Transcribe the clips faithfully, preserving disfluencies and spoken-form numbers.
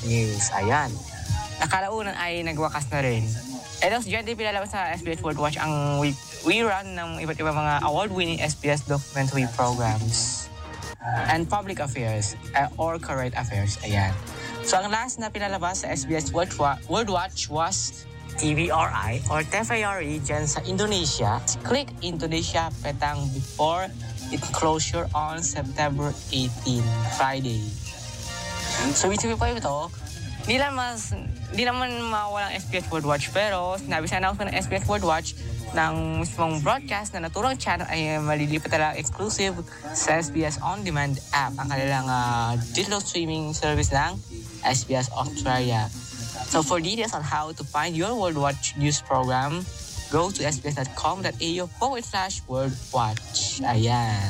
News. Ayan. Nakalaunan ay nagwakas na rin. E tapos dyan din pinalabas sa S B S World Watch ang rerun ng iba't ibang mga award-winning S B S documentary programs and public affairs uh, or current affairs. Ayan. So ang last na pinalabas sa S B S World, Wa- World Watch was T V R I or T V R I dyan sa Indonesia. Click Indonesia Petang before its closure on September eighteenth, Friday. So ibig sabihin po ito, Hindi naman, hindi naman mawalang S B S World Watch, pero sinabi sa announcement ng S B S World Watch ng mismong broadcast na naturang channel ay malilipat talaga exclusive sa S B S On Demand app, ang kanilang uh, digital streaming service ng S B S Australia. So for details on how to find your World Watch news program, go to sbs.com.au forward slash World Watch. Ayan.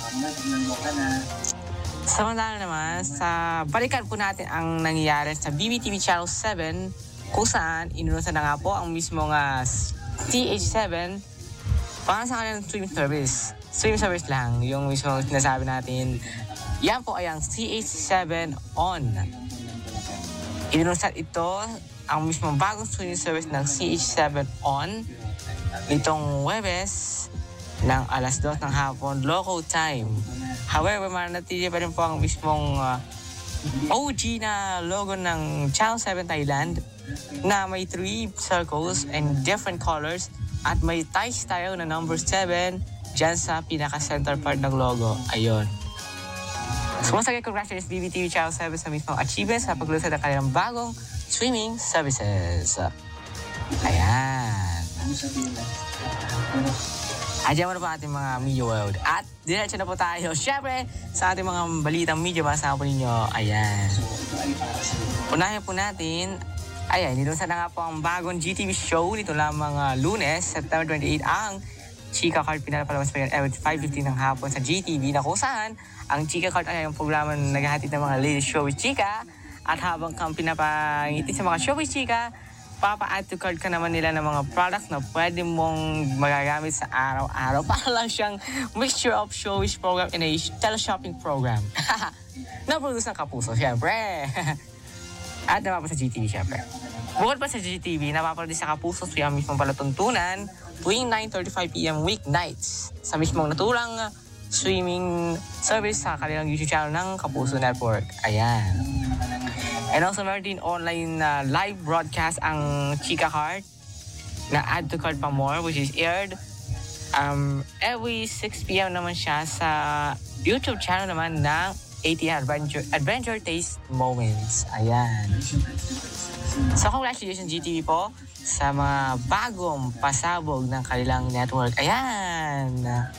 Samantala naman, sa balikan po natin ang nangyayari sa B B T V Channel seven kung saan inunusan na nga po ang mismong uh, T H seven para sa kanilang streaming service. Streaming service lang, yung mismong sinasabi natin. Yan po ay ang T H seven On. Inunusan ito ang mismong bagong streaming service ng T H seven On nitong Huwebes ng alas dos ng hapon, local time. However, manatili pa rin po ang mismong uh, O G na logo ng Channel seven Thailand na may three circles and different colors at may Thai style na number seven dyan sa pinaka-center part ng logo. Ayun. So once again, congratulations B B T V Channel seven sa mismong achievements sa paglunsad ng kanilang bagong streaming services. Ayan. Adyan mo na po ating mga media world. At diretso na po tayo, syempre, sa ating mga balitang media. Basta po ninyo, ayan. Unahin po natin, ayan, nilunsan na nga po ang bagong G T V show nito lamang uh, Lunes, September twenty-eighth, ang Chika Card. Pinapalabas pa yun every five fifteen ng hapon sa G T V, na kung saan ang Chika Card ay ang programa na naghahatid ng mga latest show with Chika. At habang kang pinapangiti sa mga show with Chika, papa-add to cart ka naman nila ng mga products na pwede mong magagamit sa araw-araw. Para lang siyang mixture of showbiz program and a tele-shopping program. Na-produce ng Kapuso, syempre. At napapa sa G T V, syempre. Bukod pa sa G T V, napaproduce sa Kapuso sa yung mismong palatuntunan tuwing nine thirty-five p.m. weeknights sa mismong natulang streaming service sa kanilang YouTube channel ng Kapuso Network. Ayan. And also meron din online uh, live broadcast ang Chika Cart na add to cart pa more, which is aired um, every six p.m. naman siya sa YouTube channel naman ng A T N Adventure, Adventure Taste Moments. Ayan. So congratulations G T V po sa mga bagong pasabog ng kanilang network. Ayan.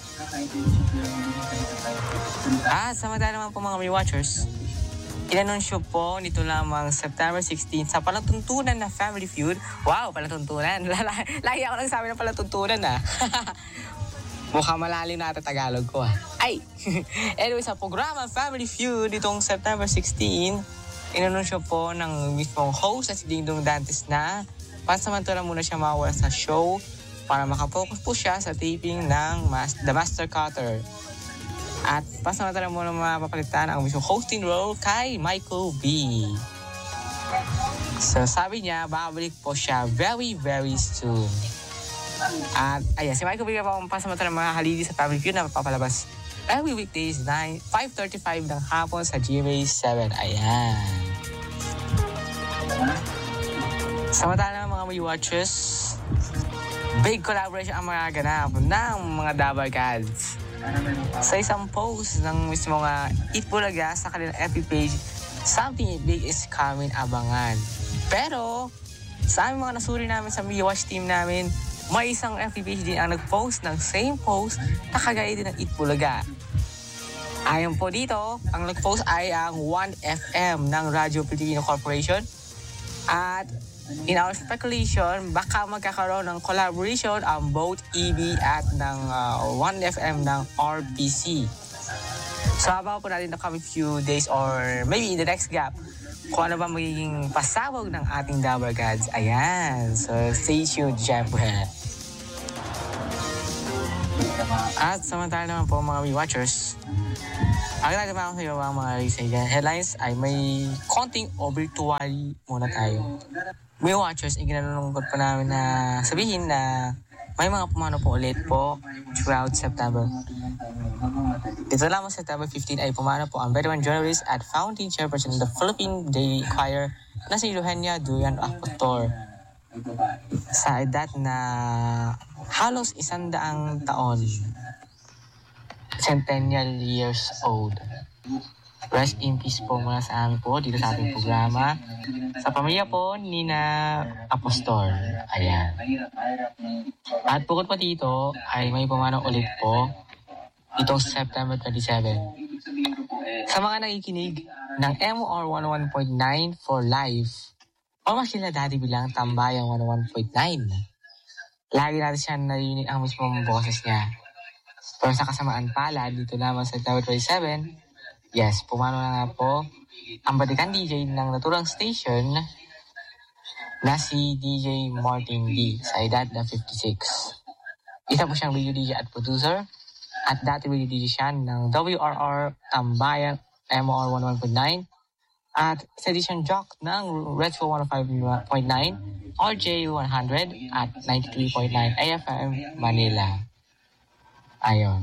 At samantala naman po mga may watchers, inanunsyo po nito lamang September sixteenth sa palatuntunan na Family Feud. Wow, palatuntunan. Lagi ako nagsabi ng palatuntunan ah. Mukhang malalim na ata Tagalog ko ah. Ay! Anyway, sa programa Family Feud nitong September sixteenth, inanunsyo po ng mismong host na si Dingdong Dantes na pansamantala muna siya mawala sa show para makapokus po siya sa taping ng Mas- The Master Cutter. At pasamantala mo na mapapalitan ang mismong hosting role kay Michael B. So sabi niya, babalik po siya very, very soon. At ayan, si Michael B pa pasamantala mga halili sa Family Feud na mapapalabas every weekdays five thirty-five ng hapon sa G M A seven. Ayan. Samantala mga may watchers, big collaboration ang mga ganap ng mga Dabar Cats. Sa isang post ng mismo nga Itbulaga sa kanilang F B page, something big is coming, abangan. Pero sa aming mga nasuri namin sa Media Watch team namin, may isang F B page din ang nag-post ng same post na kagaya din ng Itbulaga. Ayon po dito, ang nag-post ay ang one F M ng Radyo Pilipino Corporation. At in our speculation, baka magkakaroon ng collaboration ang both E B at ng uh, one F M ng R P C. So habang po natin the coming few days or maybe in the next gap, kung ano ba magiging pasabog ng ating Dabar Gods. Ayan. So stay tuned, syempre. At samantala naman po mga watchers, Ang nagkama ko sa iyo mga mga recent dyan. Headlines ay may konting obituary muna tayo. May watchers, iginalulungkot pa namin na sabihin na may mga pumano po ulit po throughout September. Dito lamang September fifteenth ay pumano po ang veteran journalist at founding chairperson of the Philippine Daily Inquirer na si Eugenia Duyan Apostol. Sa edad na halos isandaang taon, centennial years old. Rest in peace po muna sa amin po dito sa ating programa. Sa pamilya po ni na Apostol. Ayan. At bukod pa dito ay may pumano ulit po itong September twenty-seventh. Sa mga nakikinig ng M O R one oh one point nine for life o mas kila dati bilang Tambayang one oh one point nine. Lagi natin siya narinig ang mismong boses niya. Pero sa kasamaan pala, dito naman sa September twenty-seventh, yes, pumano na nga po ang batikan D J ng naturang station na si D J Martin D sa edad na fifty-six. Isa po siyang radio D J at producer at dati radio D J siya ng W R R Tambayang M O R one oh one point nine at station jock ng Retro one oh five point nine R J one hundred at ninety-three point nine A F M Manila. Ayon.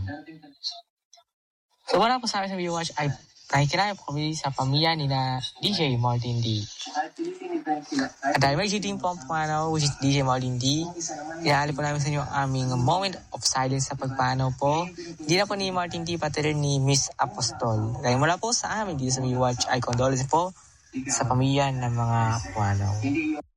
So wala po sa amin sa viewers ay nakikinaya po kami sa pamilya ni na D J Martin D. At dahil may G-team po ang pumanaw, which is D J Martin D, inaalip po namin sa inyo ang aming moment of silence sa pagpanaw po. Hindi na po ni Martin D, pati rin ni Miss Apostol. Kaya mula po sa amin dito sa viewers ay condolence po sa pamilya ng mga pumanaw.